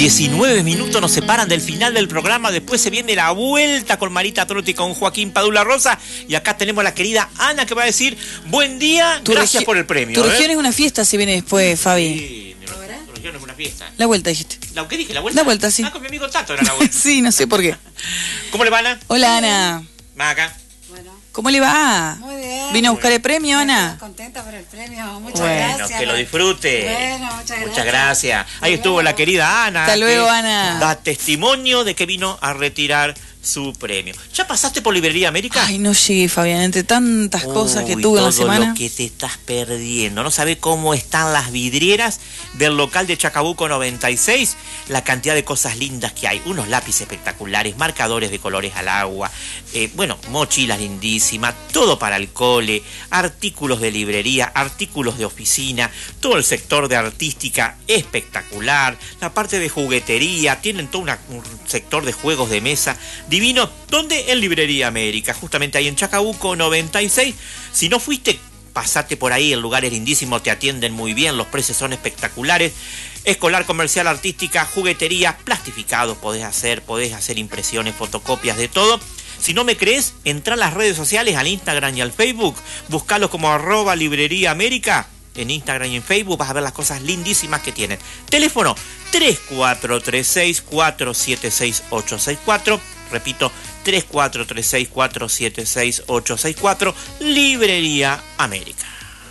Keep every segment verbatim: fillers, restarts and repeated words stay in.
diecinueve minutos nos separan del final del programa. Después se viene la vuelta con Marita Trotti y con Joaquín Padula Rosa. Y acá tenemos a la querida Ana que va a decir buen día, tu gracias por el premio. Tu ¿eh? región es una fiesta, se viene después, Fabi. Sí, tu región es una fiesta. La vuelta dijiste. ¿La qué dije? ¿La vuelta? La vuelta, sí. Ah, con mi amigo Tato era la vuelta. Sí, no sé por qué. ¿Cómo le va, Ana? Hola, Ana. Maca. ¿Cómo le va? Muy bien. ¿Vino a buscar el premio, Ana? Contenta por el premio. Muchas Bueno, gracias. Que lo disfrute. Bueno, muchas gracias. Muchas gracias. Ahí Hasta estuvo luego. la querida Ana. Hasta luego, que Ana. Da testimonio de que vino a retirar su premio. ¿Ya pasaste por Librería América? Ay, no llegué, Fabián, entre tantas cosas que Uy, tuve en la todo semana. lo que te estás perdiendo. No sabés cómo están las vidrieras del local de Chacabuco noventa y seis. La cantidad de cosas lindas que hay. Unos lápices espectaculares, marcadores de colores al agua. Eh, bueno, mochilas lindísimas. Todo para el cole. Artículos de librería, artículos de oficina. Todo el sector de artística espectacular. La parte de juguetería. Tienen todo una, un sector de juegos de mesa. Divino. ¿Dónde? En Librería América. Justamente ahí en Chacabuco noventa y seis. Si no fuiste, pasate por ahí, el lugar es lindísimo, te atienden muy bien, los precios son espectaculares. Escolar, comercial, artística, juguetería, plastificados podés hacer, podés hacer impresiones, fotocopias, de todo. Si no me crees, entra a las redes sociales, al Instagram y al Facebook, buscalos como arroba Librería América. En Instagram y en Facebook vas a ver las cosas lindísimas que tienen. Teléfono tres cuatro tres seis, cuatro siete seis, ocho seis cuatro. Repito, tres cuatro tres seis, cuatro siete seis, ocho seis cuatro. Librería América.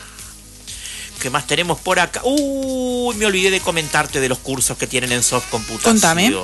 ¿Qué más tenemos por acá? Uy, me olvidé de comentarte de los cursos que tienen en Soft Computación. Contame.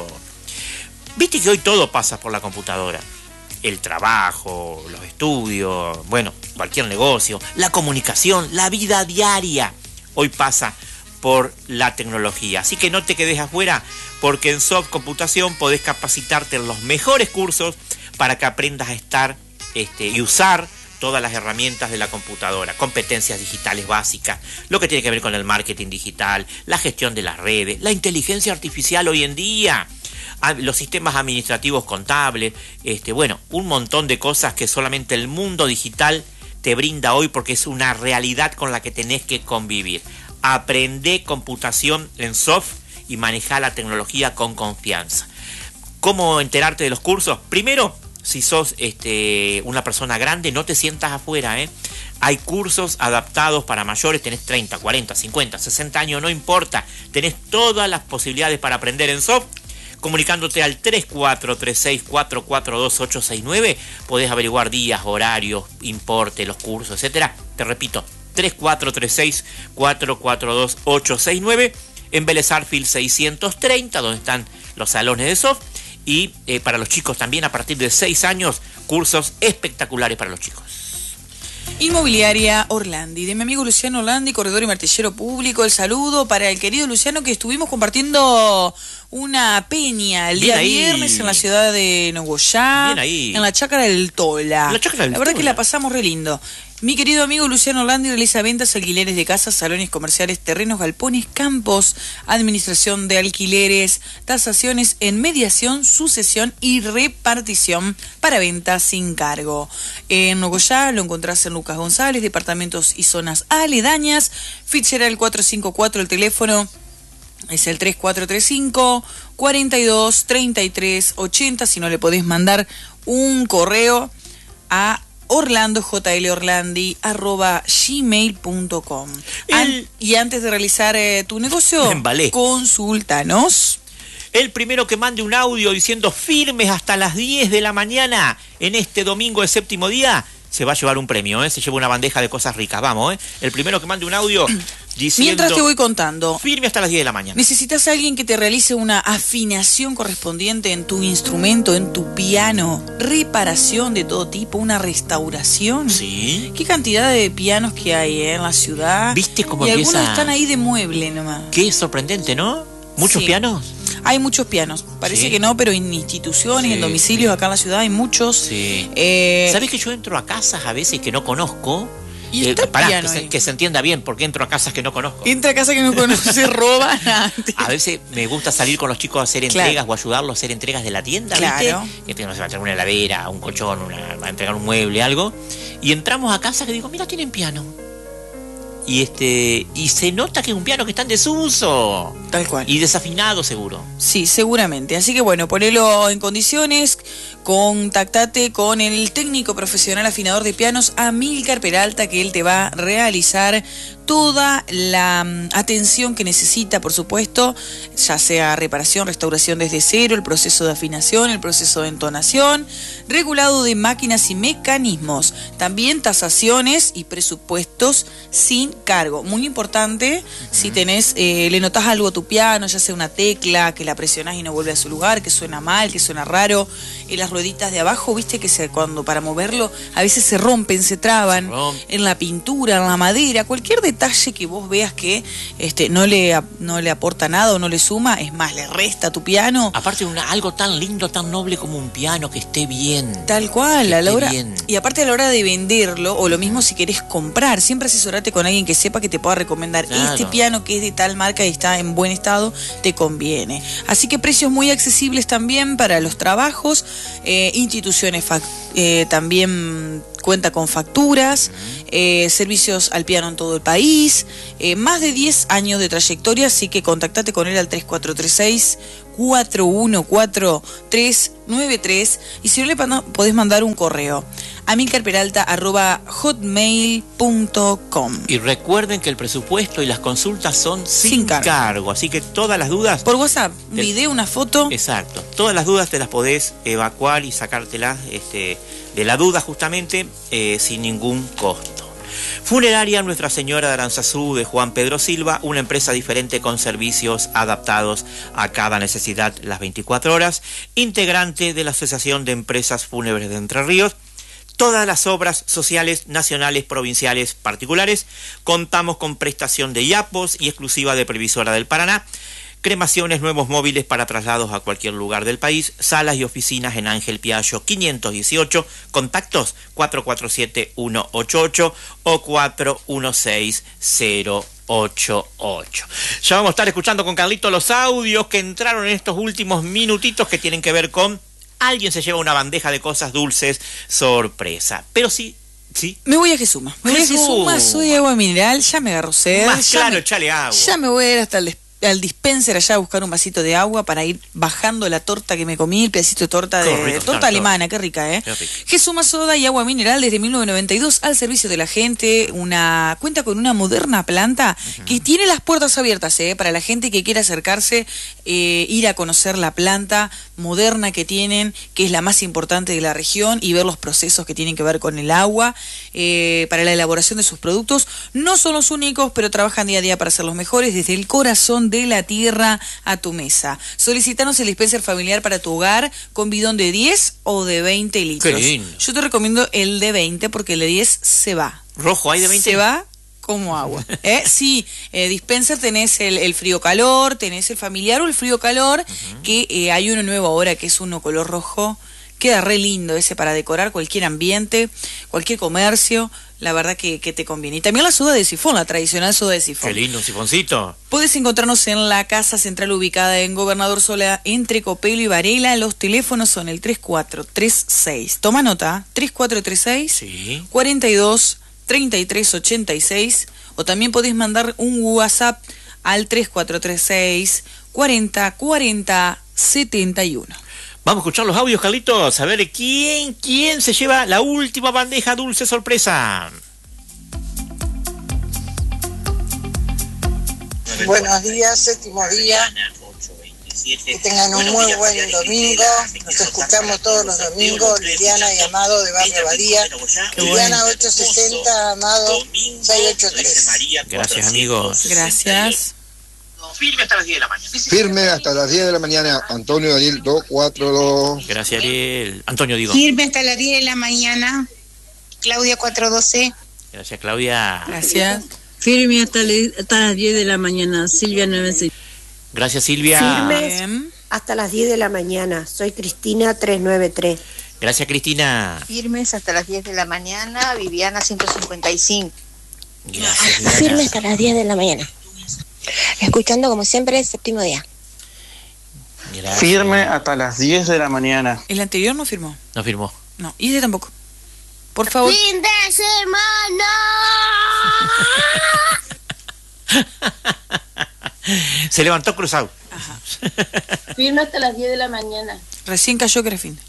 Viste que hoy todo pasa por la computadora. El trabajo, los estudios, bueno, cualquier negocio, la comunicación, la vida diaria, hoy pasa por la tecnología. Así que no te quedes afuera, porque en Soft Computación podés capacitarte en los mejores cursos para que aprendas a estar este, y usar todas las herramientas de la computadora, competencias digitales básicas, lo que tiene que ver con el marketing digital, la gestión de las redes, la inteligencia artificial hoy en día, los sistemas administrativos contables, este, bueno, un montón de cosas que solamente el mundo digital te brinda hoy, porque es una realidad con la que tenés que convivir. Aprende computación en Soft y maneja la tecnología con confianza. ¿Cómo enterarte de los cursos? Primero, si sos este, una persona grande, no te sientas afuera, ¿eh? Hay cursos adaptados para mayores, tenés treinta, cuarenta, cincuenta, sesenta años, no importa. Tenés todas las posibilidades para aprender en Soft. Comunicándote al tres cuatro tres seis, cuatro cuatro dos, ocho seis nueve, podés averiguar días, horarios, importe, los cursos, etcétera. Te repito, tres cuatro tres seis, cuatro cuatro dos, ocho seis nueve, en Vélez Arfield seiscientos treinta, donde están los salones de Soft. Y eh, para los chicos también, a partir de seis años, cursos espectaculares para los chicos. Inmobiliaria Orlandi, de mi amigo Luciano Orlandi, corredor y martillero público. El saludo para el querido Luciano, que estuvimos compartiendo una peña el Bien día ahí. viernes en la ciudad de Nogoyá, Bien ahí. en la Chácara del Tola. La Chácara del La verdad Tola. que la pasamos re lindo. Mi querido amigo Luciano Orlandi realiza ventas, alquileres de casas, salones comerciales, terrenos, galpones, campos, administración de alquileres, tasaciones en mediación, sucesión y repartición para ventas sin cargo. En Nogoyá lo encontrás en Lucas González, departamentos y zonas aledañas. Fitzgerald cuatro cinco cuatro, el teléfono es el tres cuatro tres cinco, cuarenta y dos, treinta y tres, ochenta. Si no, le podés mandar un correo a orlando j l orlandi arroba gmail punto com. El- Y antes de realizar eh, tu negocio, Me embalé. consultanos. El primero que mande un audio diciendo firmes hasta las diez de la mañana en este domingo de séptimo día, se va a llevar un premio, ¿eh? Se lleva una bandeja de cosas ricas, vamos, ¿eh? El primero que mande un audio diciendo Mientras te voy contando, firme hasta las diez de la mañana. ¿necesitas a alguien que te realice una afinación correspondiente en tu instrumento, en tu piano? Reparación de todo tipo, una restauración. Sí. ¿Qué cantidad de pianos que hay eh, en la ciudad? ¿Viste cómo y empieza? algunos están ahí de mueble nomás. Qué sorprendente, ¿no? ¿Muchos Sí. pianos? Hay muchos pianos. Parece Sí. que no, pero en instituciones, Sí, en domicilios sí. acá en la ciudad hay muchos. Sí. Eh, ¿Sabés que yo entro a casas a veces que no conozco? Y Eh, está el pará, piano que, se, ahí. que se entienda bien, porque entro a casas que no conozco. Entra a casa que no conoce, roban antes. A veces me gusta salir con los chicos a hacer Claro. entregas o ayudarlos a hacer entregas de la tienda, Claro. ¿viste? Que no se va a traer una heladera, un colchón, una, va a entregar un mueble, algo. Y entramos a casa que digo, mira, tienen piano. y este y se nota que es un piano que está en desuso. Tal cual. Y desafinado seguro. Sí, seguramente. Así que bueno, ponelo en condiciones, contactate con el técnico profesional afinador de pianos Amílcar Peralta, que él te va a realizar toda la um, atención que necesita, por supuesto, ya sea reparación, restauración desde cero, el proceso de afinación, el proceso de entonación, regulado de máquinas y mecanismos, también tasaciones y presupuestos sin cargo. Muy importante, uh-huh. si tenés, eh, le notás algo a tu piano, ya sea una tecla, que la presionás y no vuelve a su lugar, que suena mal, que suena raro, y las rueditas de abajo, viste que se, cuando para moverlo a veces se rompen, se traban, se rompe. En la pintura, en la madera, cualquier detalle que vos veas que este, no, le, no le aporta nada o no le suma, es más, le resta a tu piano. Aparte de una, algo tan lindo, tan noble como un piano, que esté bien. Tal cual, a la hora, y aparte a la hora de venderlo, o lo mismo si querés comprar, siempre asesorate con alguien que sepa que te pueda recomendar claro. este piano que es de tal marca y está en buen estado, te conviene. Así que precios muy accesibles también para los trabajos, eh, instituciones eh, también cuenta con facturas, eh, servicios al piano en todo el país, eh, más de diez años de trayectoria, así que contactate con él al tres cuatro tres seis, cuatro uno cuatro, tres nueve tres y si no le podés mandar un correo amílcar peralta arroba hotmail punto com. Y recuerden que el presupuesto y las consultas son sin, sin cargo. cargo, así que todas las dudas... Por WhatsApp, un te... video, una foto... Exacto, todas las dudas te las podés evacuar y sacártelas este, de la duda justamente eh, sin ningún costo. Funeraria Nuestra Señora de Aranzazú de Juan Pedro Silva, una empresa diferente con servicios adaptados a cada necesidad las veinticuatro horas, integrante de la Asociación de Empresas Fúnebres de Entre Ríos. Todas las obras sociales, nacionales, provinciales, particulares. Contamos con prestación de IAPOS y exclusiva de Previsora del Paraná. Cremaciones, nuevos móviles para traslados a cualquier lugar del país. Salas y oficinas en Ángel Piaggio quinientos dieciocho. Contactos cuatro cuatro siete uno ocho ocho o cuatro uno seis cero ocho ocho. Ya vamos a estar escuchando con Carlito los audios que entraron en estos últimos minutitos que tienen que ver con... Alguien se lleva una bandeja de cosas dulces, sorpresa. Pero sí, sí. Me voy a Jesuma. Me voy a Jesuma, soy agua mineral, ya me agarro sed. Más claro, me, echale agua. Ya me voy a ir hasta el despegue. Al dispenser allá a buscar un vasito de agua para ir bajando la torta que me comí, el pedacito de torta de rico, torta claro, alemana, qué rica, ¿eh? Jesuma Soda y agua mineral desde mil novecientos noventa y dos al servicio de la gente, una cuenta con una moderna planta uh-huh. que tiene las puertas abiertas, ¿eh? Para la gente que quiera acercarse, eh, ir a conocer la planta moderna que tienen, que es la más importante de la región, y ver los procesos que tienen que ver con el agua, eh, para la elaboración de sus productos. No son los únicos, pero trabajan día a día para ser los mejores, desde el corazón de la tierra a tu mesa. Solicitanos el dispenser familiar para tu hogar con bidón de diez o de veinte litros. Qué lindo. Yo te recomiendo el de veinte porque el de diez se va. ¿Rojo hay de veinte? Se va como agua. ¿Eh? Sí, eh, dispenser tenés el, el frío-calor, tenés el familiar o el frío-calor, uh-huh. que eh, hay uno nuevo ahora que es uno color rojo. Queda re lindo ese para decorar cualquier ambiente, cualquier comercio. La verdad que, que te conviene. Y también la soda de sifón, la tradicional soda de sifón. Qué lindo, un sifoncito. Puedes encontrarnos en la casa central ubicada en Gobernador Sola, entre Copelo y Varela. Los teléfonos son el tres cuatro tres seis. Toma nota, tres cuatro tres seis, sí. cuarenta y dos, treinta y tres ochenta y seis. O también podés mandar un WhatsApp al tres cuatro tres seis, cuarenta, cuarenta, setenta y uno. Vamos a escuchar los audios, Carlitos, a ver quién, quién se lleva la última bandeja dulce sorpresa. Buenos días, séptimo día. Que tengan un muy buen domingo. Nos escuchamos todos los domingos. Liliana y Amado de Barrio Badía. Liliana ocho sesenta, Amado seiscientos ochenta y tres. Gracias, amigos. Gracias. Firme hasta las diez de la mañana. Firme hasta las diez de la mañana. Antonio Daniel dos cuatro dos. Gracias, Ariel. Antonio, digo. Firme hasta las diez de la mañana. Claudia cuatro doce. Gracias, Claudia. Gracias. Firme hasta, le, hasta las diez de la mañana. Silvia noventa y seis. Gracias, Silvia. Firme hasta las diez de la mañana. Soy Cristina trescientos noventa y tres. Gracias, Cristina. Firmes hasta las diez de la mañana. Viviana ciento cincuenta y cinco. Gracias, Viviana. Firme hasta las diez de la mañana. Escuchando como siempre el séptimo día. Gracias. Firme hasta las diez de la mañana. El anterior no firmó. No firmó. No, y ese tampoco. Por favor. ¡Fin de semana! Se levantó cruzado. Ajá. Firme hasta las diez de la mañana. Recién cayó Crefin.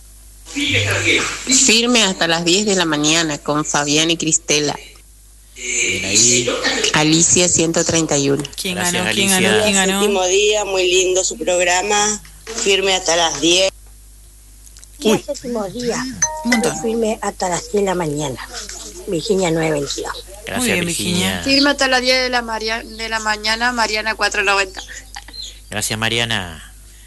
Firme hasta las diez de la mañana con Fabián y Cristela. Bien ahí. Alicia ciento treinta y uno. ¿Quién Gracias, ganó? ¿Quién Alicia. ganó? ¿Quién ganó? Séptimo día, muy lindo su programa. Firme hasta las diez. Día séptimo día. Un montón. Firme hasta las diez de la mañana. Virginia nueve veintidós. Gracias, Muy bien, Virginia. Virginia. Firme hasta las diez de la, Maria- de la mañana, Mariana cuatro noventa. Gracias, Mariana.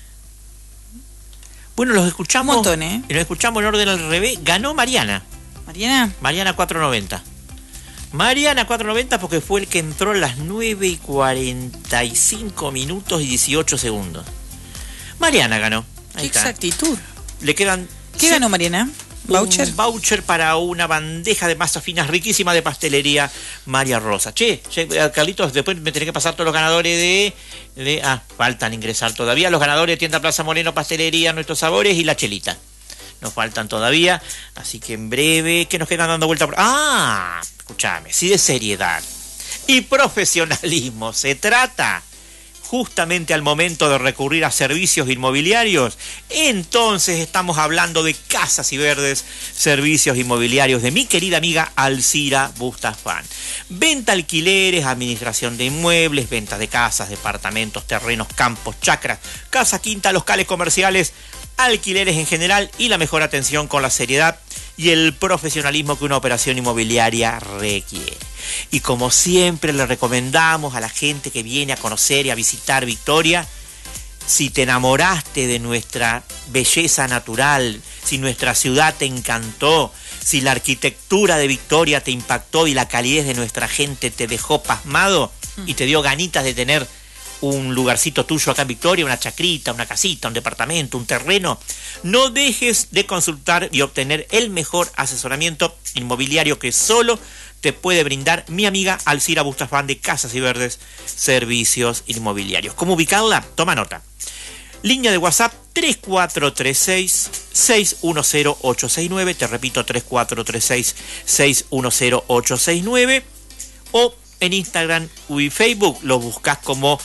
Bueno, los escuchamos. Un montón, ¿eh? Los escuchamos en orden al revés. Ganó Mariana. Mariana. Mariana cuatro noventa. Mariana cuatro noventa porque fue el que entró a las nueve y cuarenta y cinco minutos y dieciocho segundos. Mariana ganó. Ahí Qué está. exactitud. Le quedan... ¿Qué ganó Mariana? ¿Voucher? Un voucher para una bandeja de masas finas riquísima de pastelería María Rosa. Che, che, Carlitos, después me tenés que pasar todos los ganadores de, de... Ah, faltan ingresar todavía. Los ganadores de Tienda Plaza Moreno, Pastelería, Nuestros Sabores y La Chelita. Nos faltan todavía. Así que en breve, ¿qué nos quedan dando vuelta por...? Ah, escúchame, si de seriedad y profesionalismo se trata... justamente al momento de recurrir a servicios inmobiliarios, entonces estamos hablando de Casas y Verdes, servicios inmobiliarios de mi querida amiga Alcira Bustafán. Venta, alquileres, administración de inmuebles, venta de casas, departamentos, terrenos, campos, chacras, casa, quinta, locales comerciales, alquileres en general y la mejor atención con la seriedad y el profesionalismo que una operación inmobiliaria requiere. Y como siempre le recomendamos a la gente que viene a conocer y a visitar Victoria, si te enamoraste de nuestra belleza natural, si nuestra ciudad te encantó, si la arquitectura de Victoria te impactó y la calidez de nuestra gente te dejó pasmado y te dio ganitas de tener un lugarcito tuyo acá en Victoria, una chacrita, una casita, un departamento, un terreno, no dejes de consultar y obtener el mejor asesoramiento inmobiliario que solo te puede brindar mi amiga Alcira Bustafán de Casas y Verdes Servicios Inmobiliarios. ¿Cómo ubicarla? Toma nota. Línea de WhatsApp tres cuatro tres seis, seis uno cero ocho seis nueve, te repito tres cuatro tres seis, seis uno cero ocho seis nueve, o en Instagram y Facebook lo buscas como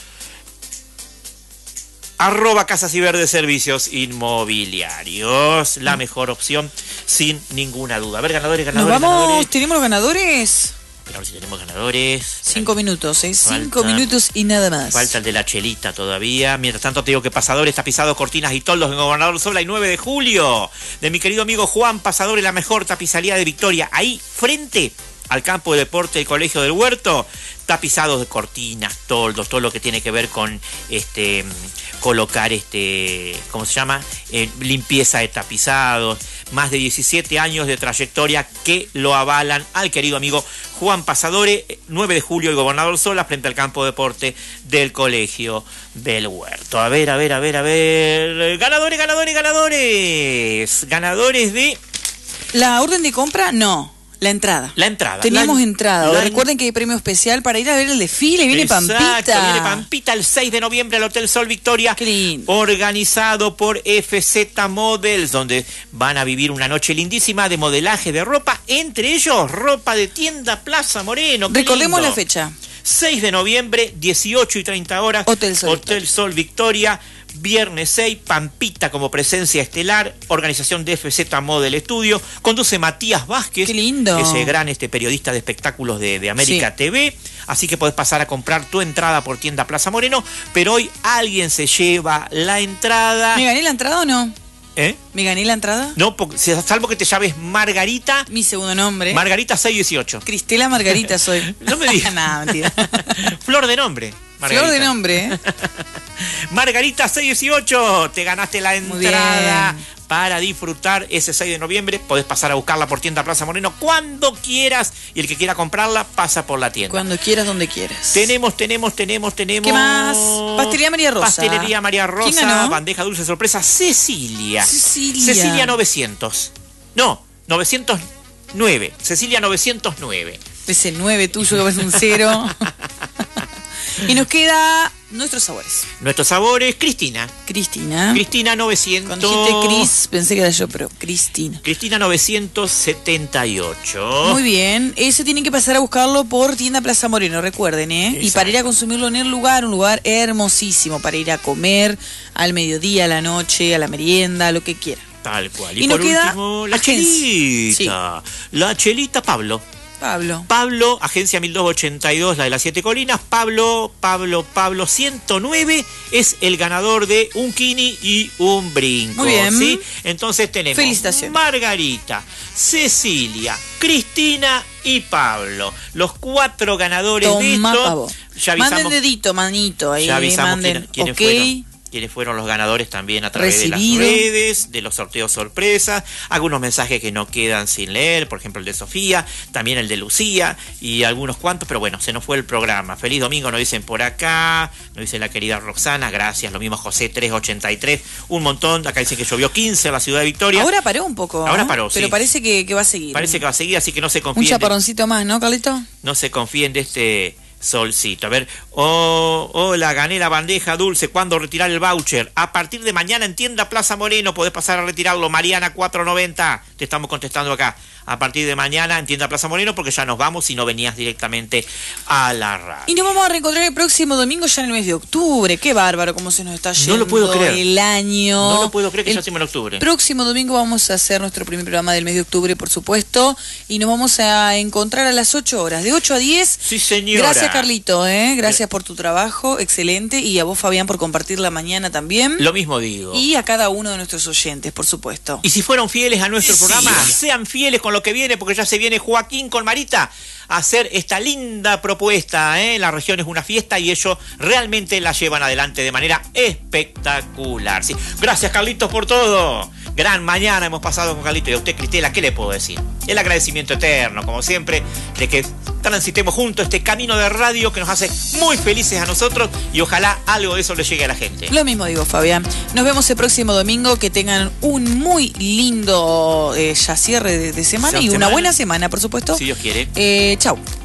arroba Casas y Verdes Servicios Inmobiliarios. La mejor opción, sin ninguna duda. A ver, ganadores, ganadores, Nos vamos, ganadores. ¿tenemos los ganadores? A ver si tenemos ganadores. Cinco minutos, ¿eh? Falta- Cinco minutos y nada más. Falta el de la Chelita todavía. Mientras tanto te digo que pasadores, tapizados, cortinas y toldos en Gobernador Sola y nueve de julio. De mi querido amigo Juan Pasadores, la mejor tapicería de Victoria. Ahí, frente al campo de deporte del Colegio del Huerto. Tapizados de cortinas, toldos, todo lo que tiene que ver con este colocar este, ¿cómo se llama? Eh, limpieza de tapizados. Más de diecisiete años de trayectoria que lo avalan al querido amigo Juan Pasadore, nueve de julio, el Gobernador Sola, frente al campo de deporte del Colegio del Huerto. A ver, a ver, a ver, a ver. Ganadores, ganadores, ganadores. Ganadores de... ¿La orden de compra? No. La entrada. La entrada. Tenemos la, entrada. la, Recuerden que hay premio especial para ir a ver el desfile. Viene Exacto, Pampita. Viene Pampita el seis de noviembre al Hotel Sol Victoria. Qué lindo. Organizado por F Z Models, donde van a vivir una noche lindísima de modelaje de ropa. Entre ellos, ropa de Tienda Plaza Moreno. Qué Recordemos lindo. la fecha. seis de noviembre, dieciocho y treinta horas. Hotel Sol Hotel Victoria. Sol Victoria. Viernes seis, Pampita como presencia estelar, organización de F Z Model Studio, conduce Matías Vázquez, Qué lindo. ese gran este periodista de espectáculos de, de América Sí. T V, así que podés pasar a comprar tu entrada por Tienda Plaza Moreno, pero hoy alguien se lleva la entrada. ¿Me gané la entrada o no? ¿Eh? ¿Me gané la entrada? No, porque, salvo que te llaves Margarita. Mi segundo nombre. Margarita seis dieciocho. Cristela Margarita soy. No me digas. Nada, mentira. Flor de nombre. Margarita. Flor de nombre, ¿eh? Margarita seis dieciocho, te ganaste la Muy entrada bien. para disfrutar ese seis de noviembre. Podés pasar a buscarla por Tienda Plaza Moreno cuando quieras, y el que quiera comprarla pasa por la tienda. Cuando quieras, donde quieras. Tenemos, tenemos, tenemos, tenemos. ¿Qué más? Pastelería María Rosa. Pastelería María ¿Quién Rosa, ganó? bandeja dulce sorpresa, Cecilia. Cecilia. Cecilia novecientos. No, novecientos nueve. Cecilia novecientos nueve. Ese nueve tuyo que es un cero. Y nos queda nuestros sabores. Nuestros sabores, Cristina. Cristina. Cristina novecientos. Cuando dijiste Cris, pensé que era yo, pero Cristina. Cristina novecientos setenta y ocho. Muy bien. Ese tienen que pasar a buscarlo por Tienda Plaza Moreno, recuerden, ¿eh? Exacto. Y para ir a consumirlo en el lugar, un lugar hermosísimo, para ir a comer al mediodía, a la noche, a la merienda, lo que quiera. Tal cual. Y, y por nos último, queda la agencia. chelita. Sí. La chelita Pablo. Pablo. Pablo, agencia mil doscientos ochenta y dos, la de las Siete Colinas. Pablo, Pablo, Pablo ciento nueve es el ganador de un kini y un brinco. Muy bien. ¿Sí? Entonces tenemos Felicitaciones. Margarita, Cecilia, Cristina y Pablo. Los cuatro ganadores Toma, de esto. pavo. Ya avisamos, manden dedito, manito. Ahí ya avisamos manden, quién, quiénes okay. fueron. Quienes fueron los ganadores también a través Recibido. de las redes, de los sorteos sorpresa, algunos mensajes que no quedan sin leer, por ejemplo el de Sofía, también el de Lucía y algunos cuantos, pero bueno, se nos fue el programa. Feliz domingo, nos dicen por acá, nos dice la querida Roxana, gracias, lo mismo José trescientos ochenta y tres, un montón, acá dicen que llovió quince en la ciudad de Victoria. Ahora paró un poco. Ahora ¿no? paró, Pero sí. parece que, que va a seguir. Parece que va a seguir, así que no se confíen. Un chaparroncito más, ¿no, Carlito? No se confíen de este solcito. A ver, oh, hola, gané la bandeja dulce. ¿Cuándo retirar el voucher? A partir de mañana en Tienda Plaza Moreno podés pasar a retirarlo. Mariana cuatrocientos noventa, te estamos contestando acá. A partir de mañana en Tienda Plaza Moreno, porque ya nos vamos si no venías directamente a la radio. Y nos vamos a reencontrar el próximo domingo ya en el mes de octubre. Qué bárbaro cómo se nos está yendo. No lo puedo creer. El año. No lo puedo creer que el ya estemos en octubre. Próximo domingo vamos a hacer nuestro primer programa del mes de octubre, por supuesto. Y nos vamos a encontrar a las ocho horas, de ocho a diez. Sí, señora. Gracias, Carlito, ¿eh? Gracias por tu trabajo, excelente. Y a vos, Fabián, por compartir la mañana también. Lo mismo digo. Y a cada uno de nuestros oyentes, por supuesto. Y si fueron fieles a nuestro sí. programa, sean fieles con lo que viene, porque ya se viene Joaquín con Marita a hacer esta linda propuesta, ¿eh? La región es una fiesta y ellos realmente la llevan adelante de manera espectacular. Sí. Gracias, Carlitos, por todo. Gran mañana hemos pasado con Carlitos. Y a usted, Cristela, ¿qué le puedo decir? El agradecimiento eterno, como siempre, de que transitemos juntos este camino de radio que nos hace muy felices a nosotros y ojalá algo de eso le llegue a la gente. Lo mismo digo, Fabián. Nos vemos el próximo domingo. Que tengan un muy lindo eh, ya cierre de, de semana Semana. y una buena semana, por supuesto. Si Dios quiere. Eh, chau.